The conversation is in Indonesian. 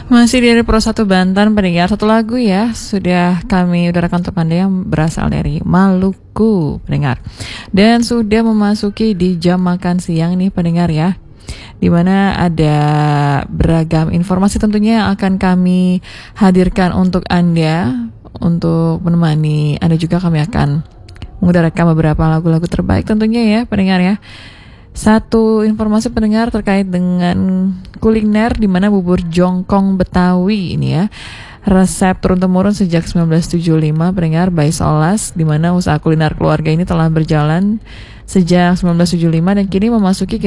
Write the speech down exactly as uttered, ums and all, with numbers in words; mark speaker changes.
Speaker 1: Masih dari Pro satu Banten, pendengar, satu lagu ya sudah kami udarakan untuk Anda yang berasal dari Maluku, pendengar. Dan sudah memasuki di jam makan siang nih, pendengar ya, dimana ada beragam informasi tentunya yang akan kami hadirkan untuk Anda. Untuk menemani Anda juga kami akan mengudarakan beberapa lagu-lagu terbaik tentunya ya, pendengar ya. Satu informasi pendengar terkait dengan kuliner, di mana bubur jongkong Betawi ini ya, resep turun-temurun sejak seribu sembilan ratus tujuh puluh lima, pendengar, by Solas, di mana usaha kuliner keluarga ini telah berjalan sejak seribu sembilan ratus tujuh puluh lima dan kini memasuki